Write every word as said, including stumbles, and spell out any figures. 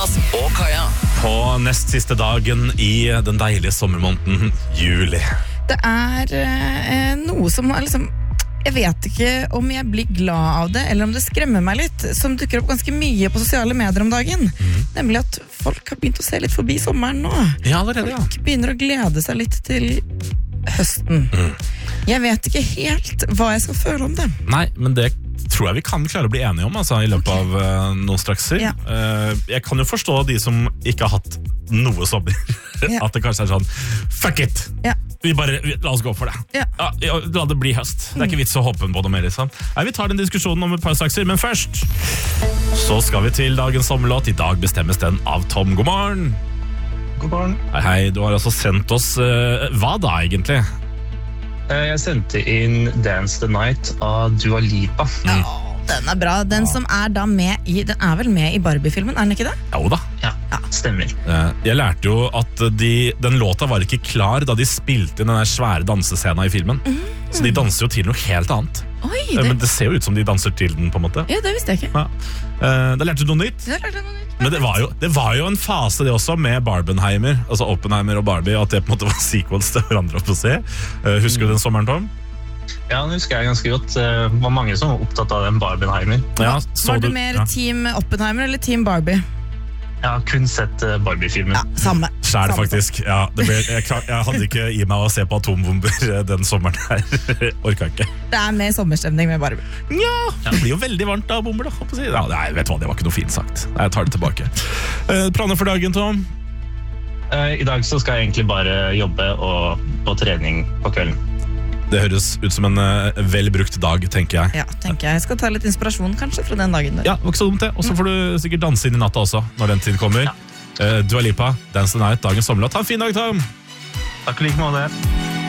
Og Kaja. På nest siste dagen i den deilige sommermåneden juli. Det er eh, noe som har liksom jeg vet ikke om jeg blir glad av det eller om det skremmer meg litt, som dukker opp ganske mye på sosiale medier om dagen. Mm. Nemlig at folk har begynt å se litt forbi sommeren nå. Ja, allerede, ja. Folk begynner å glede seg litt til høsten. Mm. Jeg vet ikke helt hva jeg skal føle om det. Nei, men det tror jeg vi kan klare å bli enige om altså, i løpet okay. av uh, noen strakser. Ja. Uh, jeg kan jo forstå de som ikke har hatt noe sommer. Ja. At det kanskje er sånn, fuck it! Ja. Vi bare, vi, la oss gå for det. Ja. Ja, la det bli høst. Det er ikke vits å håpe på det mer. Liksom. Nei, vi tar den diskusjonen om et par strakser, men først så skal vi til dagens sommerlåt. I dag bestemmes den av Tom. God morgen! God morgen. Hei, hei, du har altså sendt oss, uh, hva da egentlig? Jeg sendte inn Dance the Night av Dua Lipa. Ja, den er bra. Den ja. som er da med i, den er vel med i Barbie-filmen, er den ikke det? Jo da. Ja, ja. Stemmer. Jeg lærte jo at de, den låta var ikke klar da de spilte inn den der svære dansescenen i filmen. Mm. Så de danser jo til noe helt annet. Oi, det... Men det ser jo ut som de danser til den, på en måte. Ja, det visste jeg ikke. Ja. Da lærte du noe nytt. Da lærte jeg noe nytt. Men det var, jo, det var jo en fase det også med Barbenheimer, altså Oppenheimer og Barbie, at det på en måte var sequels til hverandre å få se. Husker du den sommeren, Tom? Ja, den husker jeg ganske godt. Det var mange som var opptatt av den Barbenheimer. Ja, var du mer ja. Team Oppenheimer eller Team Barbie? Jeg har kun sett Barbie-filmen. Ja, samme. Skjær faktisk. Ja, det ble, jeg, jeg hadde ikke i meg å se på atombomber den sommeren her. Orka ikke. Det er mer sommerstemning med Barbie. Ja, det blir jo veldig varmt av bomber da. Ja, nei, vet du hva, det var ikke noe fint sagt. Jeg tar det tilbake. Uh, planer for dagen, Tom? Uh, I dag så skal jeg egentlig bare jobbe og på trening på kvelden. Det høres ut som en uh, velbrukt dag, tenker jeg. Ja, tenker jeg. Jeg skal ta litt inspirasjon kanskje fra den dagen der. Ja, det var ikke så dumt det. Og så får du sikkert danse inn i natta også, når den tid kommer. Ja. Uh, Dua Lipa, Dance the Night, dagens sommerlåt. Ha en fin dag, Tom! Takk like måte.